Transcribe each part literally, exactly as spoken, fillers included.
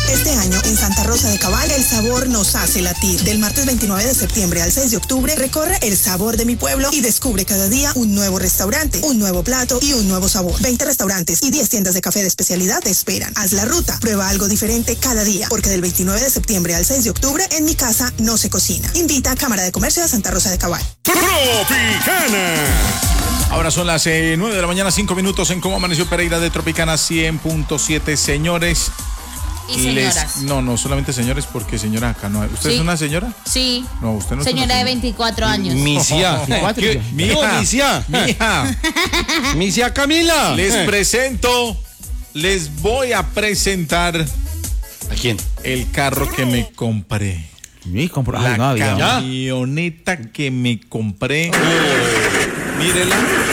Este año, en Santa Rosa de Cabal, el sabor nos hace latir. Del martes veintinueve de septiembre al seis de octubre, recorre el sabor de mi pueblo y descubre cada día un nuevo restaurante, un nuevo plato y un nuevo sabor. veinte restaurantes y diez tiendas de café de especialidad te esperan. Haz la ruta, prueba algo diferente cada día, porque del veintinueve de septiembre al seis de octubre, en mi casa no se cocina. Invita a Cámara de Comercio de Santa Rosa de Cabal. Tropicana. Ahora son las eh, nueve de la mañana, cinco minutos en Cómo Amaneció Pereira de Tropicana cien punto siete. Señores. Y señoras. Les, no, no, solamente señores, porque señora acá no hay. ¿Usted ¿Sí? es una señora? Sí. No, usted no es señora una de veinticuatro años. Misia. ¿Qué? Mija. Misia. Mija. Misia Camila. Les presento, les voy a presentar. ¿A quién? El carro que me compré. Sí, compró. La Ay, no había. camioneta que me compré. Oh. Mírela.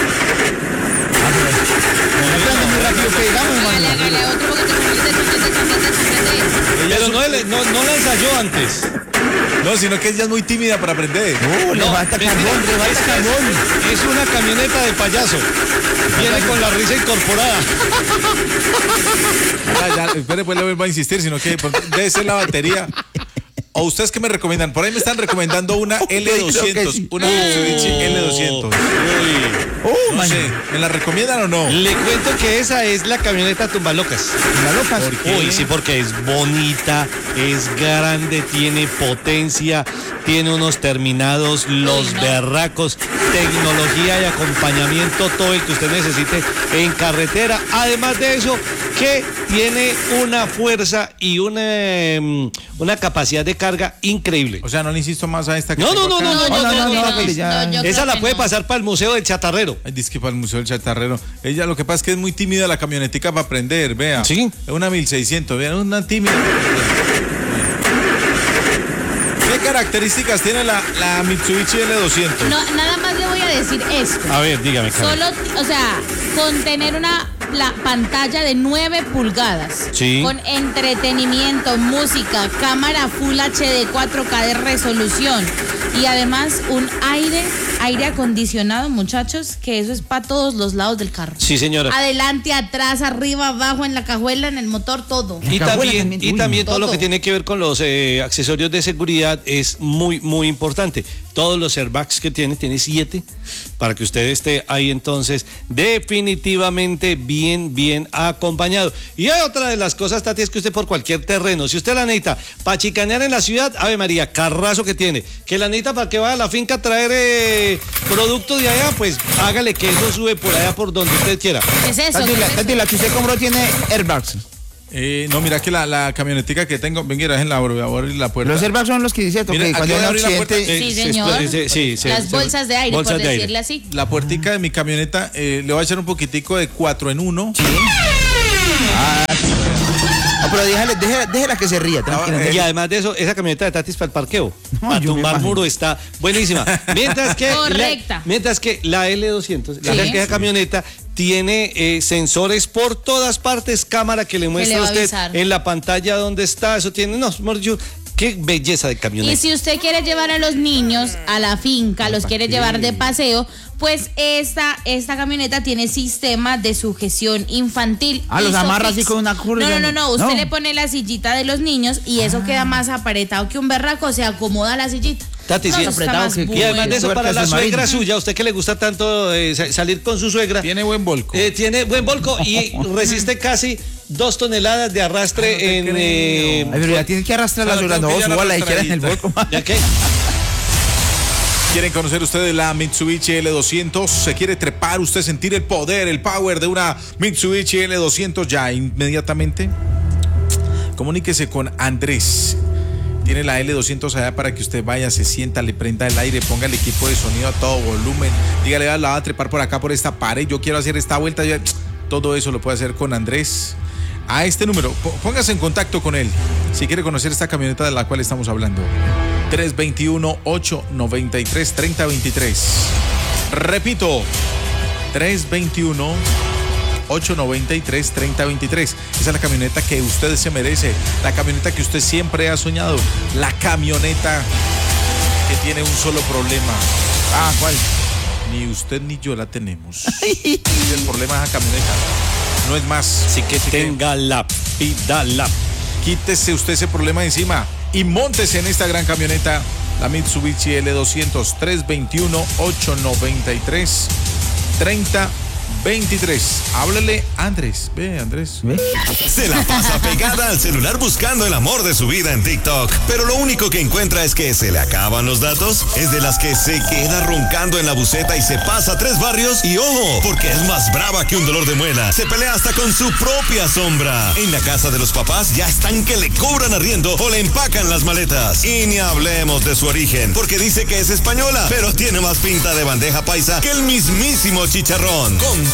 Hágale, hágale otro porque te complete, complete, complete, complete. Pero no, no, no la ensayó antes. No, sino que ella es muy tímida para aprender. No, le falta carbón, le falta carbón. Es una camioneta de payaso. Viene con la risa incorporada. Ya, ya, espere, pues le vuelvo a insistir, sino que debe ser la batería. ¿O ustedes qué me recomiendan? Por ahí me están recomendando una L doscientos, sí. Una Mitsubishi oh. L doscientos. Oh, no sé, ¿me la recomiendan o no? Le cuento que esa es la camioneta Tumbalocas. ¿Tumbalocas? ¿Por qué? Uy, sí, porque es bonita, es grande, tiene potencia, tiene unos terminados, los Uy, no. berracos, tecnología y acompañamiento, todo el que usted necesite en carretera. Además de eso, que tiene una fuerza y una, una capacidad de carga increíble. O sea, no le insisto más a esta que No, no, no, no, no, no, no, no, esa la puede no. pasar para el Museo del Chatarrero. Ay, dice que para el Museo del Chatarrero. Ella lo que pasa es que es muy tímida la camionetica para aprender, vea. Sí. Es una mil seiscientos, vea, una tímida. ¿Qué características tiene la, la Mitsubishi L doscientos? No, nada más le voy a decir esto. A ver, dígame. Solo, o sea, con tener una la pantalla de nueve pulgadas, sí. con entretenimiento, música, cámara Full H D cuatro K de resolución y además un aire, aire acondicionado, muchachos, que eso es para todos los lados del carro. Sí, señora. Adelante, atrás, arriba, abajo, en la cajuela, en el motor, todo. Y también, y también todo. todo lo que tiene que ver con los eh, accesorios de seguridad es muy, muy importante. Todos los airbags que tiene, tiene siete, para que usted esté ahí entonces definitivamente bien, bien acompañado. Y hay otra de las cosas, Tati, es que usted por cualquier terreno, si usted la necesita para chicanear en la ciudad, Ave María, carrazo que tiene, que la necesita para que vaya a la finca a traer eh, productos de allá, pues hágale que eso sube por allá por donde usted quiera. ¿Qué es eso? Tati, ¿Qué la, es Tati, la que usted compró tiene airbags. Eh, no, mira que la, la camionetica que tengo, venga, en la, voy a abrir la puerta. Los airbags son los que dice que cuando hay un accidente. Eh, sí, señor. Se, se, sí, se, Las bolsas de aire, bolsas por de decirle aire. Así. La puertica de mi camioneta, eh, le voy a echar un poquitico de cuatro en uno. Sí. Ah, no, pero déjale, déjela, déjela que se ría. Tranquila. Y además de eso, esa camioneta de Tati es para el parqueo. No, para tumbar muro está buenísima. Mientras que correcta. La, mientras que la L doscientos, la sí, que esa camioneta tiene eh, sensores por todas partes, cámara que le muestra a usted en la pantalla dónde está, eso tiene, no, yo, qué belleza de camioneta. Y si usted quiere llevar a los niños a la finca, los quiere llevar de paseo, pues esta, esta camioneta tiene sistema de sujeción infantil. Ah, los amarra así con una curva. No, no, no, no, usted no. le pone la sillita de los niños y eso ah. queda más apretado que un berraco, se acomoda la sillita. Tati, no, sí, apretado que, y además de eso, para la suegra marino. Suya, usted que le gusta tanto eh, salir con su suegra. Tiene buen volco. Eh, tiene buen volco y resiste casi dos toneladas de arrastre ah, no en... Eh, Ay, pero ya tiene que arrastrar la suegra, no, súbala y queda en el volco. ¿Ya qué? ¿Quieren conocer ustedes la Mitsubishi L doscientos? ¿Se quiere trepar usted, sentir el poder, el power de una Mitsubishi L doscientos ya inmediatamente? Comuníquese con Andrés. Tiene la L doscientos allá para que usted vaya, se sienta, le prenda el aire, ponga el equipo de sonido a todo volumen. Dígale, la va a trepar por acá, por esta pared, yo quiero hacer esta vuelta. Todo eso lo puede hacer con Andrés. A este número, póngase en contacto con él si quiere conocer esta camioneta de la cual estamos hablando. tres dos uno, ocho nueve tres, tres cero dos tres. Repito, tres dos uno, ocho nueve tres, tres cero dos tres. Esa es la camioneta que usted se merece, la camioneta que usted siempre ha soñado, la camioneta que tiene un solo problema. Ah, ¿cuál? Ni usted ni yo la tenemos. El problema es la camioneta, no es más. Así que tenga la, pídala. Quítese usted ese problema de encima y móntese en esta gran camioneta, la Mitsubishi L doscientos, tres veintiuno, ochocientos noventa y tres, treinta veintitrés. Háblele a Andrés. Ve, Andrés. ¿Ve? Se la pasa pegada al celular buscando el amor de su vida en TikTok, pero lo único que encuentra es que se le acaban los datos. Es de las que se queda roncando en la buceta y se pasa tres barrios. Y ojo, porque es más brava que un dolor de muela. Se pelea hasta con su propia sombra. En la casa de los papás ya están que le cobran arriendo o le empacan las maletas. Y ni hablemos de su origen, porque dice que es española, pero tiene más pinta de bandeja paisa que el mismísimo chicharrón. Con